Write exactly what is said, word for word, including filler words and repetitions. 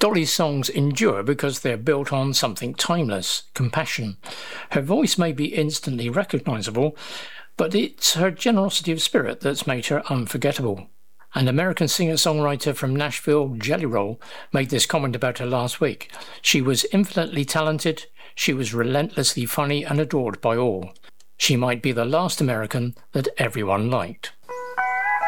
Dolly's songs endure because they're built on something timeless, compassion. Her voice may be instantly recognisable, but it's her generosity of spirit that's made her unforgettable. An American singer-songwriter from Nashville, Jelly Roll, made this comment about her last week. She was infinitely talented, she was relentlessly funny and adored by all. She might be the last American that everyone liked.